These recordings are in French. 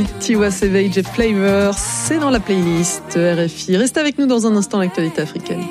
Tiwa Savage et Flavor, c'est dans la playlist RFI. Restez avec nous dans un instant, l'actualité africaine.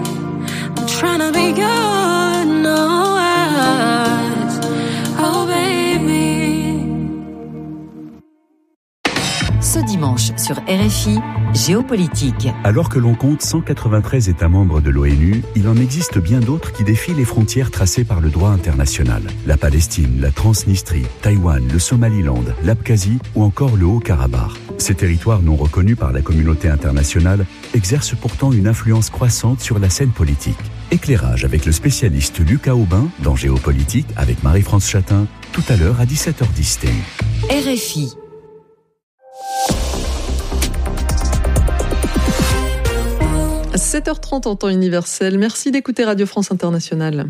Ce dimanche sur RFI, Géopolitique. Alors que l'on compte 193 États membres de l'ONU, il en existe bien d'autres qui défient les frontières tracées par le droit international. La Palestine, la Transnistrie, Taïwan, le Somaliland, l'Abkhazie ou encore le Haut-Karabakh. Ces territoires non reconnus par la communauté internationale exercent pourtant une influence croissante sur la scène politique. Éclairage avec le spécialiste Lucas Aubin dans Géopolitique avec Marie-France Chatin, tout à l'heure à 17h10. RFI. À 7h30 en temps universel. Merci d'écouter Radio France Internationale.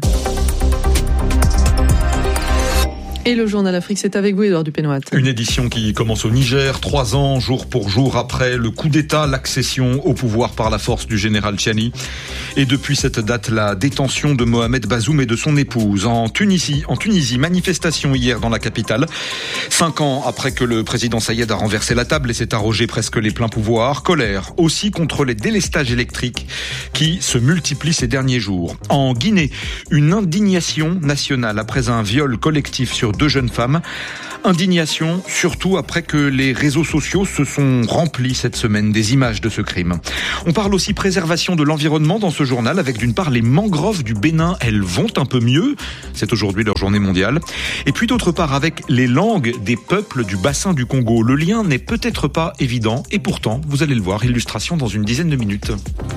Et le Journal Afrique, c'est avec vous, Édouard Dupénoat. Une édition qui commence au Niger, 3 ans, jour pour jour, après le coup d'État, l'accession au pouvoir par la force du général Tchiani. Et depuis cette date, la détention de Mohamed Bazoum et de son épouse. En Tunisie, manifestation hier dans la capitale. 5 ans après que le président Sayed a renversé la table et s'est arrogé presque les pleins pouvoirs. Colère aussi contre les délestages électriques qui se multiplient ces derniers jours. En Guinée, une indignation nationale après un viol collectif sur 2 jeunes femmes. Indignation surtout après que les réseaux sociaux se sont remplis cette semaine des images de ce crime. On parle aussi préservation de l'environnement dans ce journal avec d'une part les mangroves du Bénin, elles vont un peu mieux, c'est aujourd'hui leur journée mondiale, et puis d'autre part avec les langues des peuples du bassin du Congo. Le lien n'est peut-être pas évident et pourtant, vous allez le voir, illustration dans une dizaine de minutes.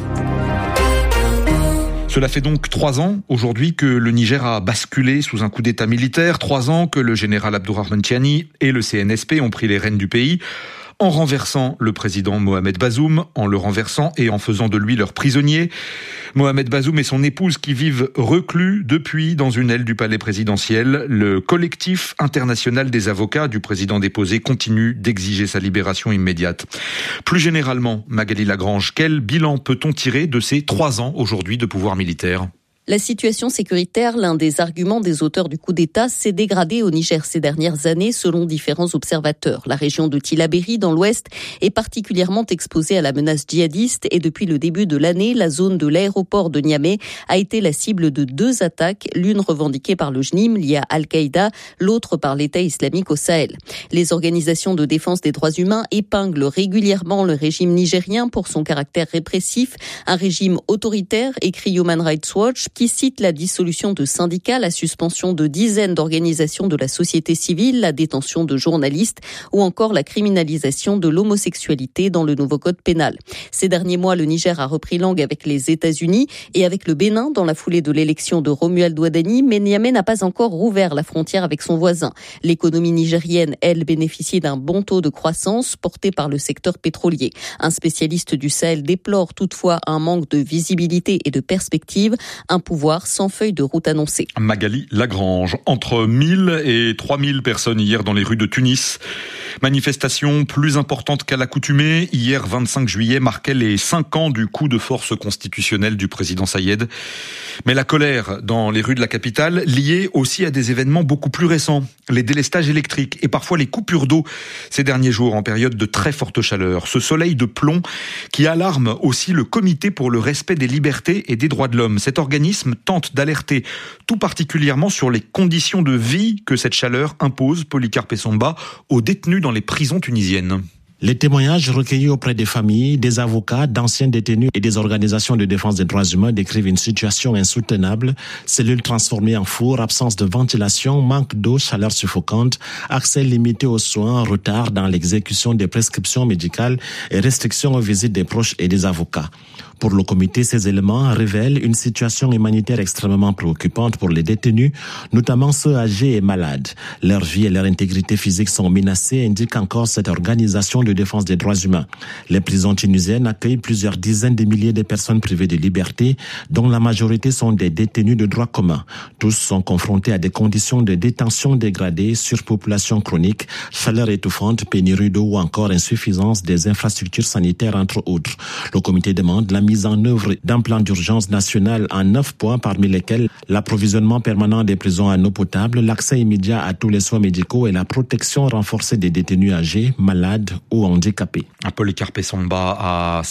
Cela fait donc 3 ans aujourd'hui que le Niger a basculé sous un coup d'État militaire, 3 ans que le général Abdourahmane Tchiani et le CNSP ont pris les rênes du pays, en renversant le président Mohamed Bazoum, en le renversant et en faisant de lui leur prisonnier. Mohamed Bazoum et son épouse qui vivent reclus depuis dans une aile du palais présidentiel. Le collectif international des avocats du président déposé continue d'exiger sa libération immédiate. Plus généralement, Magali Lagrange, quel bilan peut-on tirer de ces 3 ans aujourd'hui de pouvoir militaire ? La situation sécuritaire, l'un des arguments des auteurs du coup d'État, s'est dégradée au Niger ces dernières années selon différents observateurs. La région de Tillabéri, dans l'ouest, est particulièrement exposée à la menace djihadiste et depuis le début de l'année, la zone de l'aéroport de Niamey a été la cible de 2 attaques, l'une revendiquée par le JNIM liée à Al-Qaïda, l'autre par l'État islamique au Sahel. Les organisations de défense des droits humains épinglent régulièrement le régime nigérien pour son caractère répressif, un régime autoritaire, écrit Human Rights Watch, qui cite la dissolution de syndicats, la suspension de dizaines d'organisations de la société civile, la détention de journalistes ou encore la criminalisation de l'homosexualité dans le nouveau code pénal. Ces derniers mois, le Niger a repris langue avec les États-Unis et avec le Bénin dans la foulée de l'élection de Romuald Ouadani, mais Niamey n'a pas encore rouvert la frontière avec son voisin. L'économie nigérienne, elle, bénéficie d'un bon taux de croissance porté par le secteur pétrolier. Un spécialiste du Sahel déplore toutefois un manque de visibilité et de perspective, un pouvoir sans feuille de route annoncée. Magali Lagrange, entre 1000 et 3000 personnes hier dans les rues de Tunis. Manifestation plus importante qu'à l'accoutumée. Hier, 25 juillet, marquait les 5 ans du coup de force constitutionnel du président Sayed. Mais la colère dans les rues de la capitale, liée aussi à des événements beaucoup plus récents. Les délestages électriques et parfois les coupures d'eau ces derniers jours en période de très forte chaleur. Ce soleil de plomb qui alarme aussi le Comité pour le respect des libertés et des droits de l'homme. Cet organisme tente d'alerter tout particulièrement sur les conditions de vie que cette chaleur impose, Polycarpe Samba, aux détenus dans les prisons tunisiennes. Les témoignages recueillis auprès des familles, des avocats, d'anciens détenus et des organisations de défense des droits humains décrivent une situation insoutenable. Cellules transformées en four, absence de ventilation, manque d'eau, chaleur suffocante, accès limité aux soins, retard dans l'exécution des prescriptions médicales et restrictions aux visites des proches et des avocats. Pour le comité, ces éléments révèlent une situation humanitaire extrêmement préoccupante pour les détenus, notamment ceux âgés et malades. Leur vie et leur intégrité physique sont menacées, indique encore cette organisation de défense des droits humains. Les prisons tunisiennes accueillent plusieurs dizaines de milliers de personnes privées de liberté, dont la majorité sont des détenus de droit commun. Tous sont confrontés à des conditions de détention dégradées, surpopulation chronique, chaleur étouffante, pénurie d'eau ou encore insuffisance des infrastructures sanitaires, entre autres. Le comité demande la mise en œuvre d'un plan d'urgence national en 9 points, parmi lesquels l'approvisionnement permanent des prisons en eau potable, l'accès immédiat à tous les soins médicaux et la protection renforcée des détenus âgés, malades ou handicapés. Policarpe Samba à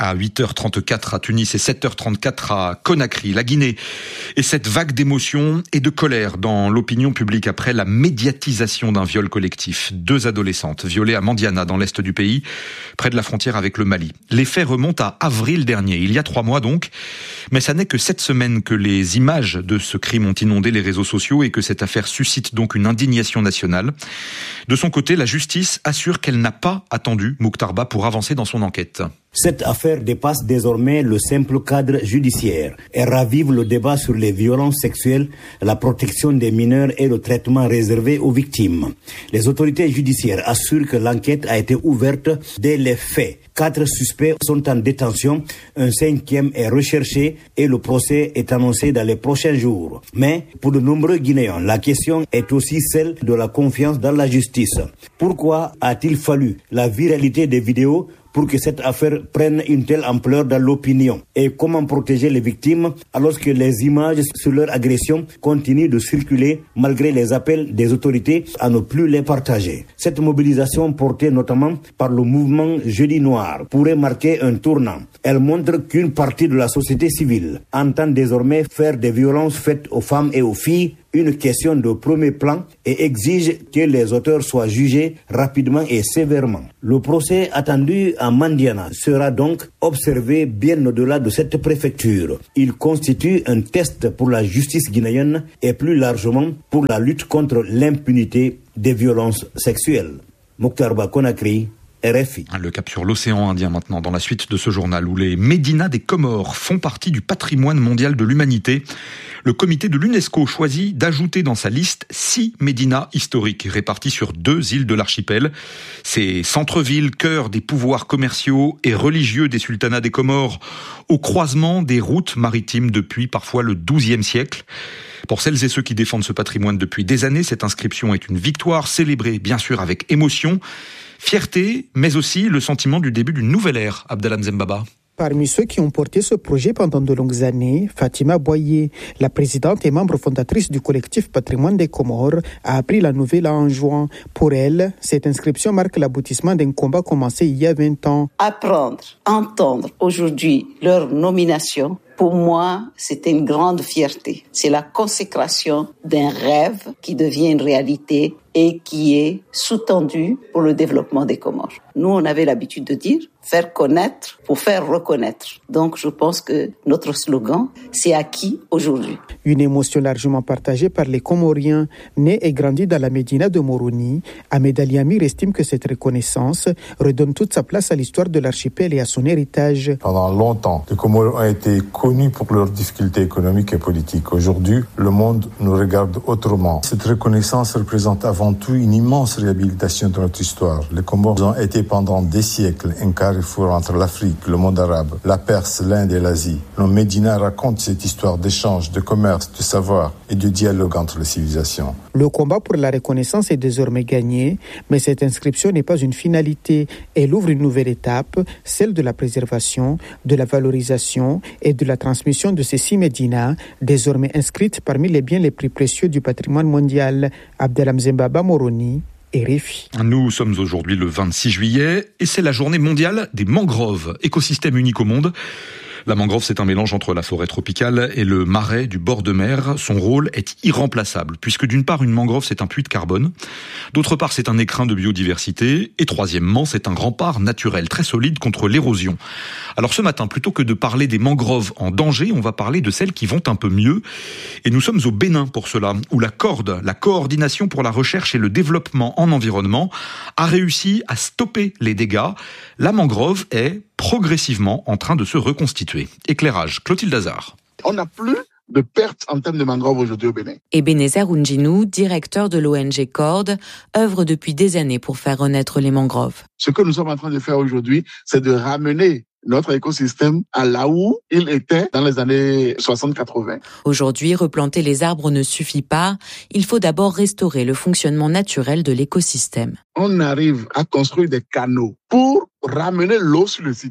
8h34 à Tunis et 7h34 à Conakry. La Guinée et cette vague d'émotions et de colère dans l'opinion publique après la médiatisation d'un viol collectif. 2 adolescentes violées à Mandiana dans l'est du pays, près de la frontière avec le Mali. Les faits remontent à avril dernier, il y a 3 mois donc. Mais ça n'est que cette semaine que les images de ce crime ont inondé les réseaux sociaux et que cette affaire suscite donc une indignation nationale. De son côté, la justice assure qu'elle n'a pas attendu Mouktarba pour avancer dans son enquête. Cette affaire dépasse désormais le simple cadre judiciaire. Elle ravive le débat sur les violences sexuelles, la protection des mineurs et le traitement réservé aux victimes. Les autorités judiciaires assurent que l'enquête a été ouverte dès les faits. 4 suspects sont en détention, un 5e est recherché et le procès est annoncé dans les prochains jours. Mais pour de nombreux Guinéens, la question est aussi celle de la confiance dans la justice. Pourquoi a-t-il fallu la viralité des vidéos pour que cette affaire prenne une telle ampleur dans l'opinion? Et comment protéger les victimes alors que les images sur leur agression continuent de circuler malgré les appels des autorités à ne plus les partager? Cette mobilisation portée notamment par le mouvement Jeudi Noir pourrait marquer un tournant. Elle montre qu'une partie de la société civile entend désormais faire des violences faites aux femmes et aux filles une question de premier plan et exige que les auteurs soient jugés rapidement et sévèrement. Le procès attendu à Mandiana sera donc observé bien au-delà de cette préfecture. Il constitue un test pour la justice guinéenne et plus largement pour la lutte contre l'impunité des violences sexuelles. Mouktarba Conakry, RFI. Le cap sur l'océan Indien maintenant, dans la suite de ce journal où les médinas des Comores font partie du patrimoine mondial de l'humanité. Le comité de l'UNESCO choisit d'ajouter dans sa liste 6 médinas historiques répartis sur 2 îles de l'archipel. Ces centres-villes, cœurs des pouvoirs commerciaux et religieux des sultanats des Comores, au croisement des routes maritimes depuis parfois le XIIe siècle. Pour celles et ceux qui défendent ce patrimoine depuis des années, cette inscription est une victoire célébrée bien sûr avec émotion, fierté, mais aussi le sentiment du début d'une nouvelle ère, Abdelhamzem Mbaba. Parmi ceux qui ont porté ce projet pendant de longues années, Fatima Boyer, la présidente et membre fondatrice du collectif Patrimoine des Comores, a appris la nouvelle en juin. Pour elle, cette inscription marque l'aboutissement d'un combat commencé il y a 20 ans. Apprendre, entendre aujourd'hui leur nomination, pour moi, c'était une grande fierté. C'est la consécration d'un rêve qui devient une réalité et qui est sous-tendu pour le développement des Comores. Nous, on avait l'habitude de dire faire connaître pour faire reconnaître. Donc, je pense que notre slogan, c'est acquis aujourd'hui. Une émotion largement partagée par les Comoriens, nés et grandis dans la médina de Moroni. Ahmed Ali Amir estime que cette reconnaissance redonne toute sa place à l'histoire de l'archipel et à son héritage. Pendant longtemps, les Comores ont été connus pour leurs difficultés économiques et politiques. Aujourd'hui, le monde nous regarde autrement. Cette reconnaissance représente avant tout une immense réhabilitation de notre histoire. Les Comores ont été pendant des siècles un carrefour entre l'Afrique, le monde arabe, la Perse, l'Inde et l'Asie. Nos médinas racontent cette histoire d'échange, de commerce, de savoir et de dialogue entre les civilisations. Le combat pour la reconnaissance est désormais gagné, mais cette inscription n'est pas une finalité. Elle ouvre une nouvelle étape, celle de la préservation, de la valorisation et de la transmission de ces 6 médinas, désormais inscrites parmi les biens les plus précieux du patrimoine mondial. Abdelhamzem Mbaba, Moroni, RFI. Nous sommes aujourd'hui le 26 juillet et c'est la journée mondiale des mangroves, écosystème unique au monde. La mangrove, c'est un mélange entre la forêt tropicale et le marais du bord de mer. Son rôle est irremplaçable, puisque d'une part, une mangrove, c'est un puits de carbone. D'autre part, c'est un écrin de biodiversité. Et troisièmement, c'est un rempart naturel très solide contre l'érosion. Alors ce matin, plutôt que de parler des mangroves en danger, on va parler de celles qui vont un peu mieux. Et nous sommes au Bénin pour cela, où la CORD, la coordination pour la recherche et le développement en environnement, a réussi à stopper les dégâts. La mangrove est progressivement en train de se reconstituer. Éclairage, Clotilde Hazard. On n'a plus de pertes en termes de mangroves aujourd'hui au Bénin. Ebenezer Unjinou, directeur de l'ONG CORD, œuvre depuis des années pour faire renaître les mangroves. Ce que nous sommes en train de faire aujourd'hui, c'est de ramener notre écosystème à là où il était dans les années 60-80. Aujourd'hui, replanter les arbres ne suffit pas. Il faut d'abord restaurer le fonctionnement naturel de l'écosystème. On arrive à construire des canaux pour ramener l'eau sur le site.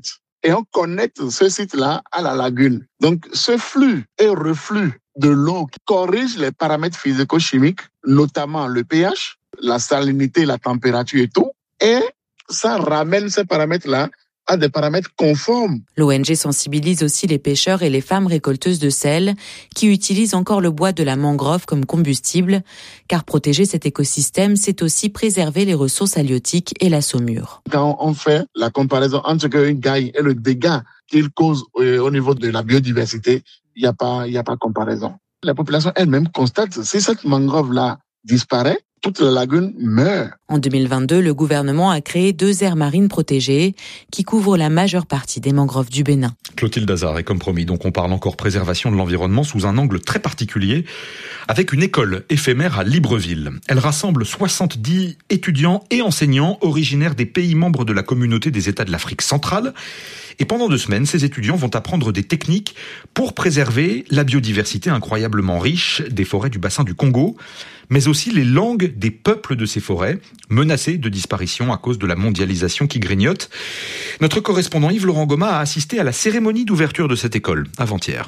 et on connecte ce site-là à la lagune. Donc, ce flux et reflux de l'eau corrige les paramètres physico-chimiques, notamment le pH, la salinité, la température et tout, et ça ramène ces paramètres-là à des paramètres conformes. L'ONG sensibilise aussi les pêcheurs et les femmes récolteuses de sel qui utilisent encore le bois de la mangrove comme combustible, car protéger cet écosystème, c'est aussi préserver les ressources halieutiques et la saumure. Quand on fait la comparaison entre une gaille et le dégât qu'il cause au niveau de la biodiversité, il n'y a pas comparaison. La population elle-même constate, si cette mangrove-là disparaît, toute la lagune meurt. En 2022, le gouvernement a créé 2 aires marines protégées qui couvrent la majeure partie des mangroves du Bénin. Clotilde Hazard, et comme promis, donc on parle encore préservation de l'environnement sous un angle très particulier, avec une école éphémère à Libreville. Elle rassemble 70 étudiants et enseignants originaires des pays membres de la communauté des États de l'Afrique centrale. Et pendant 2 semaines, ces étudiants vont apprendre des techniques pour préserver la biodiversité incroyablement riche des forêts du bassin du Congo, mais aussi les langues des peuples de ces forêts, menacées de disparition à cause de la mondialisation qui grignote. Notre correspondant Yves-Laurent Goma a assisté à la cérémonie d'ouverture de cette école, avant-hier.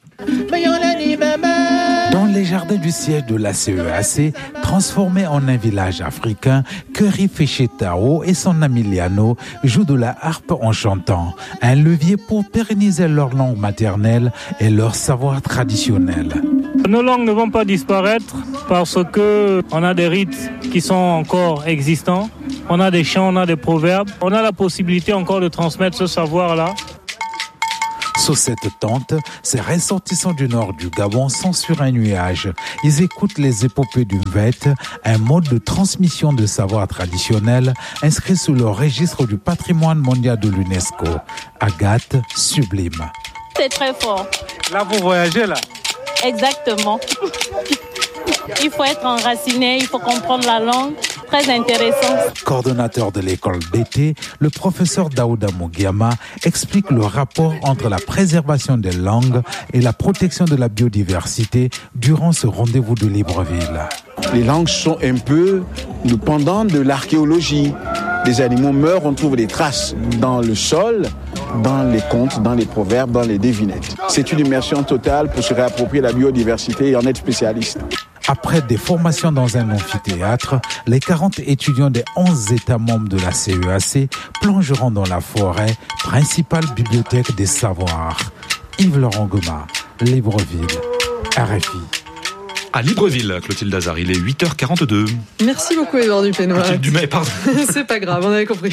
Dans les jardins du siège de la CEAC, transformé en un village africain, Keri Fechetao et son ami Liano jouent de la harpe en chantant. Un levier pour pérenniser leur langue maternelle et leur savoir traditionnel. Nos langues ne vont pas disparaître parce que on a des rites qui sont encore existants. On a des chants, on a des proverbes. On a la possibilité encore de transmettre ce savoir-là. Sous cette tente, ces ressortissants du nord du Gabon sont sur un nuage. Ils écoutent les épopées du Mvète, un mode de transmission de savoir traditionnel inscrit sous le registre du patrimoine mondial de l'UNESCO. Agathe, sublime. C'est très fort. Là, vous voyagez là? Exactement. Il faut être enraciné, il faut comprendre la langue. Très intéressant. Coordonnateur de l'école d'été, le professeur Daouda Mugiama explique le rapport entre la préservation des langues et la protection de la biodiversité durant ce rendez-vous de Libreville. Les langues sont un peu le pendant de l'archéologie. Les animaux meurent, on trouve des traces dans le sol, dans les contes, dans les proverbes, dans les devinettes. C'est une immersion totale pour se réapproprier la biodiversité et en être spécialiste. Après des formations dans un amphithéâtre, les 40 étudiants des 11 États membres de la CEAC plongeront dans la forêt, principale bibliothèque des savoirs. Yves-Laurent Goma, Libreville, RFI. À Libreville, Clotilde Hazard, il est 8h42. Merci beaucoup, Édouard Dupénois. Clotilde Dumais, pardon. C'est pas grave, on avait compris.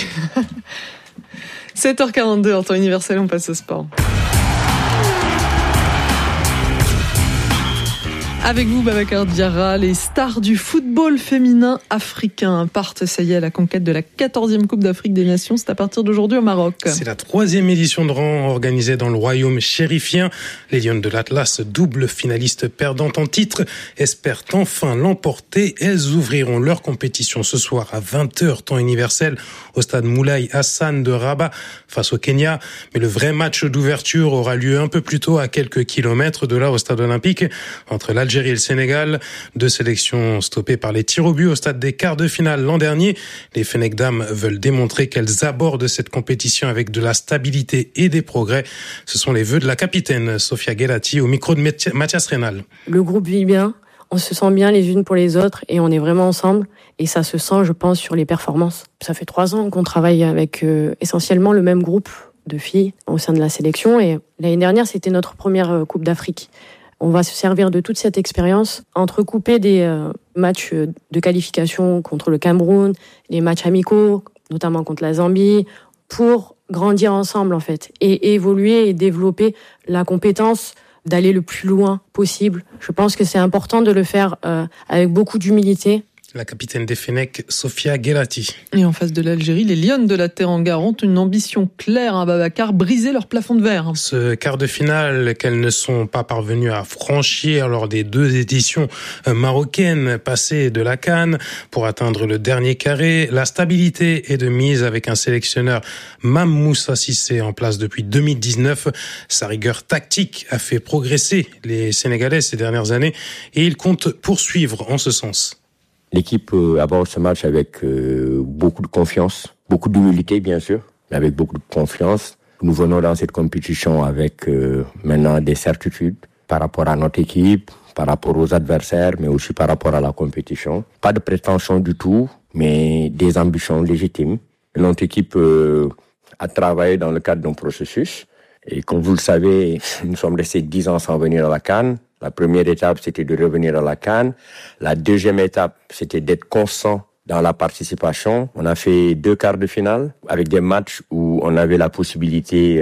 7h42, en temps universel, on passe au sport. Avec vous, Babacar Diarra, les stars du football féminin africain partent, ça y est, à la conquête de la 14e Coupe d'Afrique des Nations. C'est à partir d'aujourd'hui au Maroc. C'est la 3e édition de rang organisée dans le royaume chérifien. Les Lionnes de l'Atlas, double finaliste perdante en titre, espèrent enfin l'emporter. Elles ouvriront leur compétition ce soir à 20h, temps universel, au stade Moulay Hassan de Rabat, face au Kenya. Mais le vrai match d'ouverture aura lieu un peu plus tôt, à quelques kilomètres de là, au stade olympique, entre l'Algérie et le Sénégal. 2 sélections stoppées par les tirs au but au stade des quarts de finale l'an dernier. Les Fennecs dames veulent démontrer qu'elles abordent cette compétition avec de la stabilité et des progrès. Ce sont les vœux de la capitaine Sofia Gelati au micro de Mathias Rénal. Le groupe vit bien, on se sent bien les unes pour les autres et on est vraiment ensemble. Et ça se sent, je pense, sur les performances. Ça fait 3 ans qu'on travaille avec essentiellement le même groupe de filles au sein de la sélection. Et l'année dernière, c'était notre première Coupe d'Afrique. On va se servir de toute cette expérience, entrecouper des matchs de qualification contre le Cameroun, les matchs amicaux, notamment contre la Zambie, pour grandir ensemble en fait, et évoluer et développer la compétence d'aller le plus loin possible. Je pense que c'est important de le faire avec beaucoup d'humilité. La capitaine des Fennecs, Sofia Gelati. Et en face de l'Algérie, les Lionnes de la Teranga ont une ambition claire, à Babacar, briser leur plafond de verre. Ce quart de finale qu'elles ne sont pas parvenues à franchir lors des 2 éditions marocaines passées de la CAN pour atteindre le dernier carré. La stabilité est de mise avec un sélectionneur, Mame Moussa Cissé, en place depuis 2019. Sa rigueur tactique a fait progresser les Sénégalais ces dernières années et il compte poursuivre en ce sens. L'équipe aborde ce match avec beaucoup de confiance, beaucoup d'humilité bien sûr, mais avec beaucoup de confiance. Nous venons dans cette compétition avec maintenant des certitudes par rapport à notre équipe, par rapport aux adversaires, mais aussi par rapport à la compétition. Pas de prétention du tout, mais des ambitions légitimes. Notre équipe a travaillé dans le cadre d'un processus. Et comme vous le savez, nous sommes restés 10 ans sans venir à la CAN. La première étape, c'était de revenir à la CAN. La deuxième étape, c'était d'être constant dans la participation. On a fait 2 quarts de finale avec des matchs où on avait la possibilité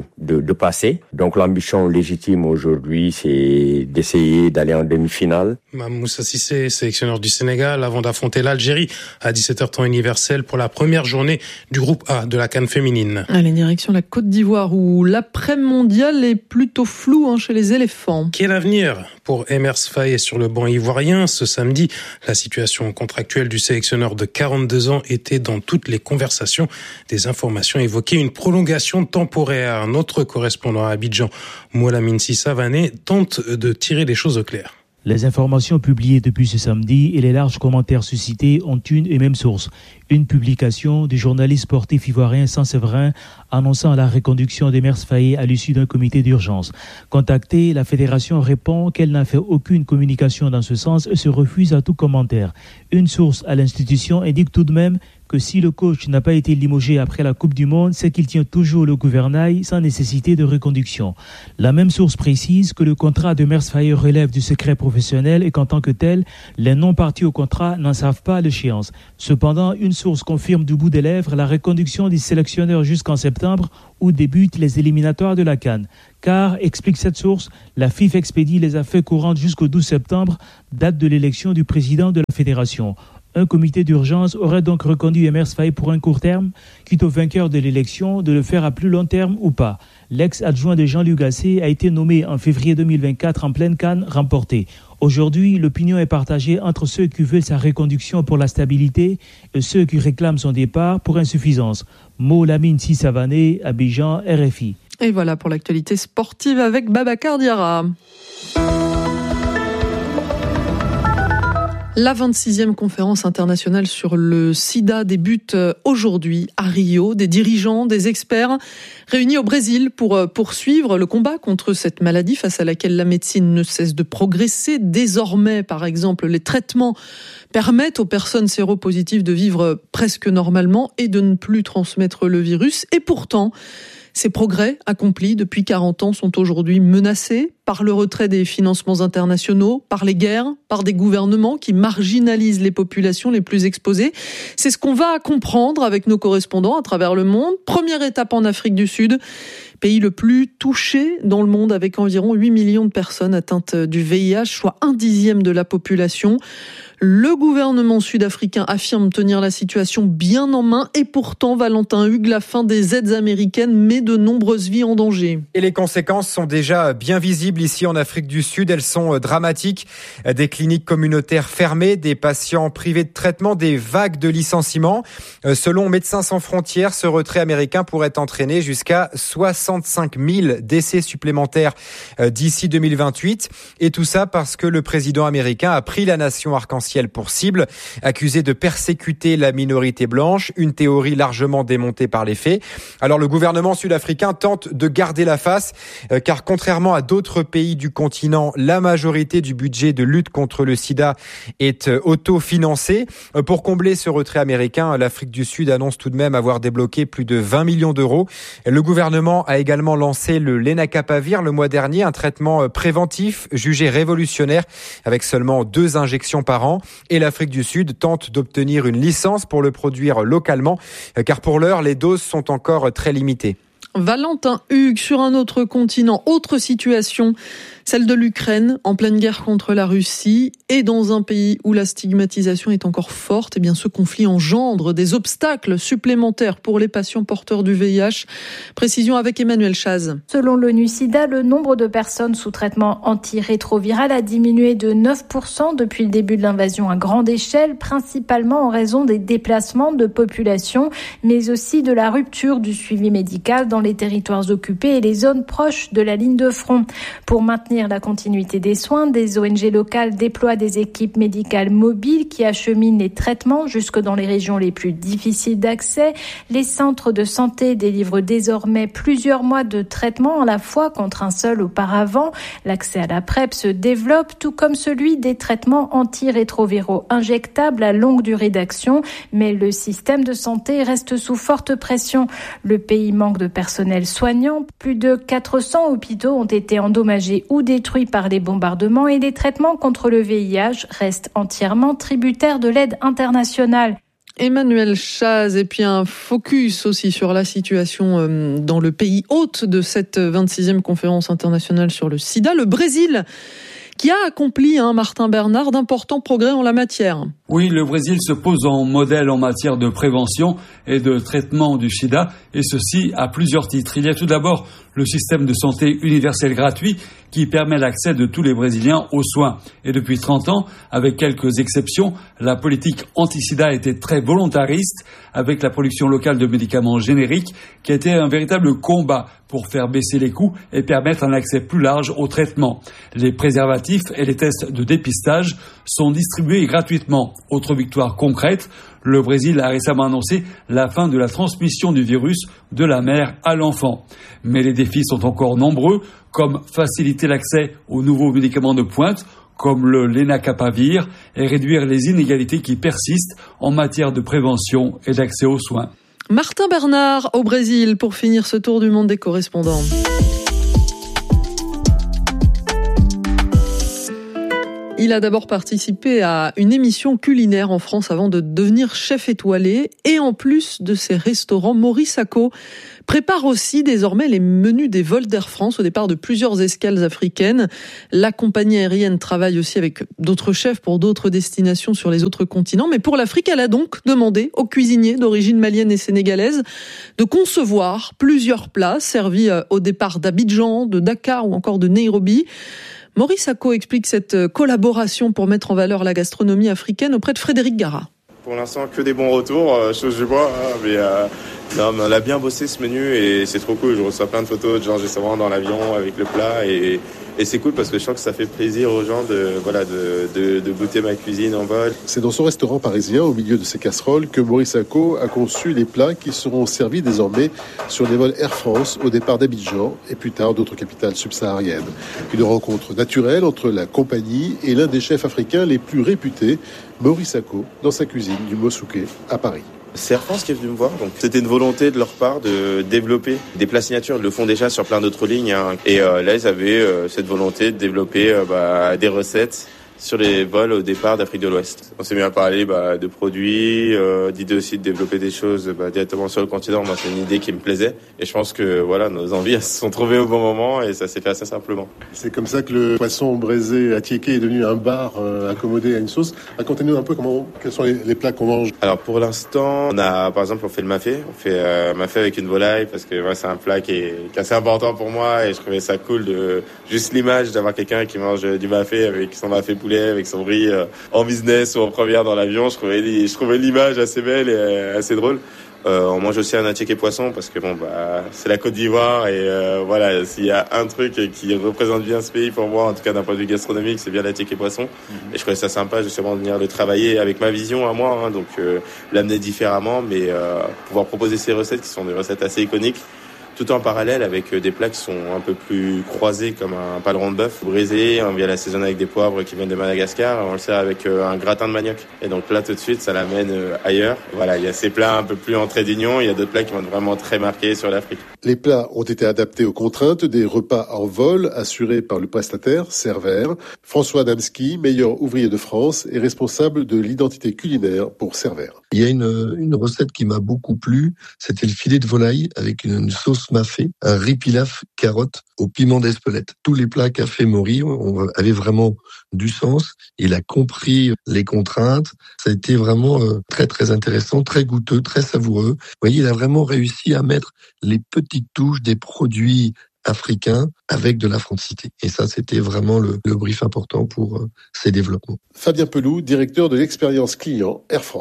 de passer. Donc l'ambition légitime aujourd'hui, c'est d'essayer d'aller en demi-finale. Moussa Cissé, sélectionneur du Sénégal, avant d'affronter l'Algérie à 17h temps universel pour la première journée du groupe A de la CAN féminine. Allez, direction la Côte d'Ivoire où l'après-mondial est plutôt flou chez les éléphants. Quel avenir pour Emers Faé sur le banc ivoirien ce samedi? La situation contractuelle du sélectionneur de 42 ans était dans toutes les conversations. Des informations évoquaient une prolongation temporaire. Notre correspondant à Abidjan, Moulamine Sissavané, tente de tirer les choses au clair. Les informations publiées depuis ce samedi et les larges commentaires suscités ont une et même source. Une publication du journaliste sportif ivoirien Saint-Séverin annonçant la reconduction d'Emers Faé à l'issue d'un comité d'urgence. Contactée, la fédération répond qu'elle n'a fait aucune communication dans ce sens et se refuse à tout commentaire. Une source à l'institution indique tout de même que si le coach n'a pas été limogé après la Coupe du Monde, c'est qu'il tient toujours le gouvernail sans nécessité de reconduction. La même source précise que le contrat d'Emers Faé relève du secret professionnel et qu'en tant que tel, les non-partis au contrat n'en savent pas l'échéance. Cependant, une source confirme du bout des lèvres la reconduction du sélectionneur jusqu'en septembre où débutent les éliminatoires de la CAN. Car, explique cette source, la FIFA expédie les affaires courantes jusqu'au 12 septembre, date de l'élection du président de la fédération. Un comité d'urgence aurait donc reconduit Emers Faé pour un court terme, quitte au vainqueur de l'élection de le faire à plus long terme ou pas. L'ex-adjoint de Jean-Luc Gasset a été nommé en février 2024 en pleine CAN remportée. Aujourd'hui, l'opinion est partagée entre ceux qui veulent sa reconduction pour la stabilité et ceux qui réclament son départ pour insuffisance. Moulamine Sissavané, Abidjan, RFI. Et voilà pour l'actualité sportive avec Babacar Diarra. La 26e conférence internationale sur le sida débute aujourd'hui à Rio. Des dirigeants, des experts réunis au Brésil pour poursuivre le combat contre cette maladie face à laquelle la médecine ne cesse de progresser. Désormais, par exemple, les traitements permettent aux personnes séropositives de vivre presque normalement et de ne plus transmettre le virus. Et pourtant, ces progrès accomplis depuis 40 ans sont aujourd'hui menacés par le retrait des financements internationaux, par les guerres, par des gouvernements qui marginalisent les populations les plus exposées. C'est ce qu'on va comprendre avec nos correspondants à travers le monde. Première étape en Afrique du Sud, pays le plus touché dans le monde avec environ 8 millions de personnes atteintes du VIH, soit 1/10 de la population. Le gouvernement sud-africain affirme tenir la situation bien en main et pourtant, Valentin Hugues, la fin des aides américaines met de nombreuses vies en danger. Et les conséquences sont déjà bien visibles ici en Afrique du Sud. Elles sont dramatiques. Des cliniques communautaires fermées, des patients privés de traitement, des vagues de licenciements. Selon Médecins sans frontières, ce retrait américain pourrait entraîner jusqu'à 65 000 décès supplémentaires d'ici 2028. Et tout ça parce que le président américain a pris la nation arc-en-ciel pour cible, accusé de persécuter la minorité blanche, une théorie largement démontée par les faits. Alors le gouvernement sud-africain tente de garder la face, car contrairement à d'autres pays du continent, la majorité du budget de lutte contre le sida est autofinancé. Pour combler ce retrait américain, l'Afrique du Sud annonce tout de même avoir débloqué plus de 20 millions d'euros. Le gouvernement a également lancé le Lenacapavir le mois dernier, un traitement préventif jugé révolutionnaire avec seulement 2 injections par an. Et l'Afrique du Sud tente d'obtenir une licence pour le produire localement, car pour l'heure, les doses sont encore très limitées. Valentin Hugues, sur un autre continent, autre situation, celle de l'Ukraine, en pleine guerre contre la Russie, et dans un pays où la stigmatisation est encore forte, eh bien ce conflit engendre des obstacles supplémentaires pour les patients porteurs du VIH. Précision avec Emmanuel Chaz. Selon l'ONU-SIDA, le nombre de personnes sous traitement antirétroviral a diminué de 9% depuis le début de l'invasion à grande échelle, principalement en raison des déplacements de population, mais aussi de la rupture du suivi médical dans les territoires occupés et les zones proches de la ligne de front. Pour maintenir maintenir la continuité des soins. Des ONG locales déploient des équipes médicales mobiles qui acheminent les traitements jusque dans les régions les plus difficiles d'accès. Les centres de santé délivrent désormais plusieurs mois de traitement à la fois contre un seul auparavant. L'accès à la PrEP se développe, tout comme celui des traitements antirétroviraux injectables à longue durée d'action. Mais le système de santé reste sous forte pression. Le pays manque de personnel soignant. Plus de 400 hôpitaux ont été endommagés ou détruits par les bombardements et les traitements contre le VIH restent entièrement tributaires de l'aide internationale. Emmanuel Chaz, et puis un focus aussi sur la situation dans le pays hôte de cette 26e conférence internationale sur le sida, le Brésil, qui a accompli, Martin Bernard, d'importants progrès en la matière. Oui, le Brésil se pose en modèle en matière de prévention et de traitement du sida, et ceci à plusieurs titres. Il y a tout d'abord le système de santé universel gratuit qui permet l'accès de tous les Brésiliens aux soins. Et depuis 30 ans, avec quelques exceptions, la politique anti-sida était très volontariste, avec la production locale de médicaments génériques, qui a été un véritable combat pour faire baisser les coûts et permettre un accès plus large au traitement. Les préservatifs et les tests de dépistage sont distribués gratuitement. Autre victoire concrète, le Brésil a récemment annoncé la fin de la transmission du virus de la mère à l'enfant. Mais les défis sont encore nombreux, comme faciliter l'accès aux nouveaux médicaments de pointe, comme le lenacapavir, et réduire les inégalités qui persistent en matière de prévention et d'accès aux soins. Martin Bernard au Brésil pour finir ce tour du monde des correspondants. Il a d'abord participé à une émission culinaire en France avant de devenir chef étoilé. Et en plus de ses restaurants, Maurice Sacco prépare aussi désormais les menus des vols d'Air France au départ de plusieurs escales africaines. La compagnie aérienne travaille aussi avec d'autres chefs pour d'autres destinations sur les autres continents. Mais pour l'Afrique, elle a donc demandé aux cuisiniers d'origine malienne et sénégalaise de concevoir plusieurs plats servis au départ d'Abidjan, de Dakar ou encore de Nairobi. Maurice Sacco explique cette collaboration pour mettre en valeur la gastronomie africaine auprès de Frédéric Gara. Pour l'instant, que des bons retours, chose du bois, mais on a bien bossé ce menu et c'est trop cool. Je reçois plein de photos de gens justement dans l'avion avec le plat et c'est cool parce que je sens que ça fait plaisir aux gens de goûter ma cuisine en vol. C'est dans son restaurant parisien, au milieu de ses casseroles, que Maurice Sacco a conçu les plats qui seront servis désormais sur les vols Air France au départ d'Abidjan et plus tard d'autres capitales subsahariennes. Une rencontre naturelle entre la compagnie et l'un des chefs africains les plus réputés, Maurice Sacco, dans sa cuisine du Mosouké à Paris. C'est Air France qui est venu me voir, donc c'était une volonté de leur part de développer des plats signatures. Ils le font déjà sur plein d'autres lignes, et là ils avaient cette volonté de développer des recettes sur les vols au départ d'Afrique de l'Ouest. On s'est mis à parler de produits, d'idées aussi de développer des choses directement sur le continent. Moi, c'est une idée qui me plaisait et je pense que nos envies elles se sont trouvées au bon moment et ça s'est fait assez simplement. C'est comme ça que le poisson braisé atiéké est devenu un bar accommodé à une sauce. Racontez-nous un peu quels sont les plats qu'on mange. Alors pour l'instant, on fait le mafé. On fait mafé avec une volaille parce que c'est un plat qui est assez important pour moi et je trouvais ça cool de juste l'image d'avoir quelqu'un qui mange du mafé avec son mafé poulet, avec son riz en business ou en première dans l'avion. Je trouvais l'image assez belle et assez drôle. On mange aussi un atiéké poisson parce que c'est la Côte d'Ivoire et s'il y a un truc qui représente bien ce pays pour moi, en tout cas d'un point de vue gastronomique, c'est bien l'atiéké poisson. Et je trouvais ça sympa justement de venir le travailler avec ma vision à moi, donc l'amener différemment, mais pouvoir proposer ces recettes qui sont des recettes assez iconiques, tout en parallèle avec des plats qui sont un peu plus croisés comme un paleron de bœuf braisé, on vient l'assaisonner avec des poivres qui viennent de Madagascar, on le sert avec un gratin de manioc. Et donc là tout de suite ça l'amène ailleurs. Voilà, il y a ces plats un peu plus en trait d'union, il y a d'autres plats qui vont être vraiment très marqués sur l'Afrique. Les plats ont été adaptés aux contraintes des repas en vol assurés par le prestataire Server. François Adamski, meilleur ouvrier de France et responsable de l'identité culinaire pour Server. Il y a une recette qui m'a beaucoup plu, c'était le filet de volaille avec une sauce mafé, un riz pilaf carotte au piment d'Espelette. Tous les plats qu'a fait Maury avaient vraiment du sens. Il a compris les contraintes. Ça a été vraiment très très intéressant, très goûteux, très savoureux. Vous voyez, il a vraiment réussi à mettre les petites touches des produits africains avec de la francité. Et ça, c'était vraiment le brief important pour ces développements. Fabien Peloux, directeur de l'expérience client Air France.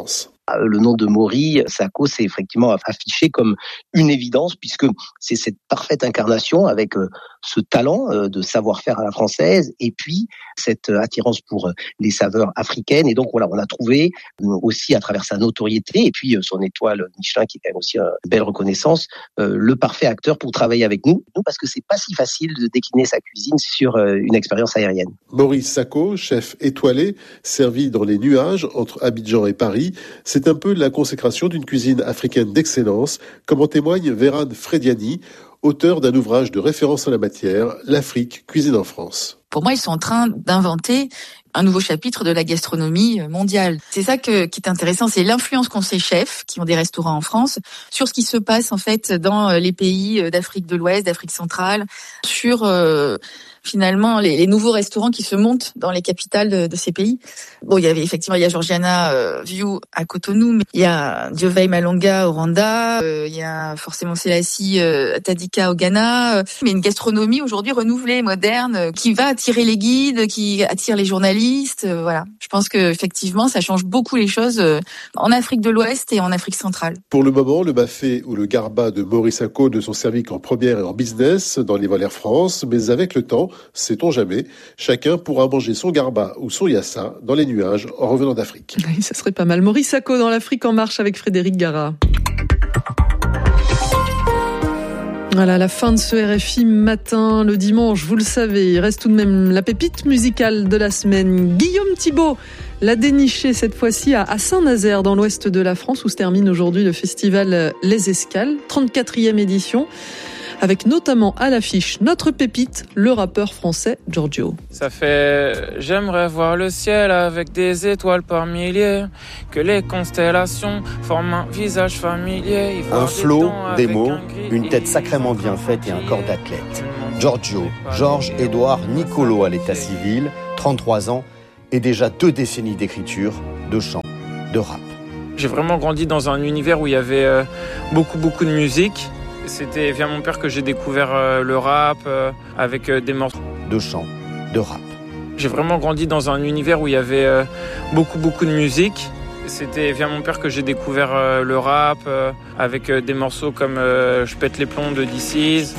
Le nom de Maury Sacco s'est effectivement affiché comme une évidence, puisque c'est cette parfaite incarnation avec ce talent de savoir-faire à la française et puis cette attirance pour les saveurs africaines. Et donc voilà, on a trouvé aussi à travers sa notoriété et puis son étoile Michelin qui est quand même aussi une belle reconnaissance, le parfait acteur pour travailler avec nous parce que c'est pas si facile de décliner sa cuisine sur une expérience aérienne. Maurice Sacco, chef étoilé, servi dans les nuages entre Abidjan et Paris, c'est un peu la consécration d'une cuisine africaine d'excellence, comme en témoigne Vérane Frediani, auteur d'un ouvrage de référence en la matière, L'Afrique, cuisine en France. Pour moi, ils sont en train d'inventer un nouveau chapitre de la gastronomie mondiale. C'est ça qui est intéressant, c'est l'influence qu'ont ces chefs, qui ont des restaurants en France, sur ce qui se passe en fait dans les pays d'Afrique de l'Ouest, d'Afrique centrale, sur finalement les nouveaux restaurants qui se montent dans les capitales de ces pays. Bon, il y a Georgiana View à Cotonou, mais il y a Dioveil Malonga au Rwanda, il y a forcément Selassie Tadika au Ghana, mais une gastronomie aujourd'hui renouvelée, moderne, qui va attirer les guides, qui attire les journalistes, voilà. Je pense que effectivement, ça change beaucoup les choses en Afrique de l'Ouest et en Afrique centrale. Pour le moment, le mafé ou le garba de Maurice Sacco ne sont servis qu'en première et en business dans les vols Air France, mais avec le temps, sait-on jamais, chacun pourra manger son garba ou son yassa dans les nuages en revenant d'Afrique. Oui, ça serait pas mal. Maurice Sacco dans l'Afrique en marche avec Frédéric Gara. Voilà, la fin de ce RFI matin, le dimanche, vous le savez, il reste tout de même la pépite musicale de la semaine. Guillaume Thibault l'a déniché cette fois-ci à Saint-Nazaire, dans l'ouest de la France, où se termine aujourd'hui le festival Les Escales, 34e édition, avec notamment à l'affiche notre pépite, le rappeur français Giorgio. Ça fait j'aimerais voir le ciel avec des étoiles par milliers, que les constellations forment un visage familier. Un flow, des mots, une tête sacrément bien faite et un corps d'athlète. Giorgio, Georges-Édouard Nicolo à l'état civil, 33 ans et déjà 2 décennies d'écriture, de chant, de rap. J'ai vraiment grandi dans un univers où il y avait beaucoup de musique. C'était via mon père que j'ai découvert le rap avec des morceaux de chant, de rap. J'ai vraiment grandi dans un univers où il y avait beaucoup de musique. C'était via mon père que j'ai découvert le rap avec des morceaux comme Je pète les plombs de DC's.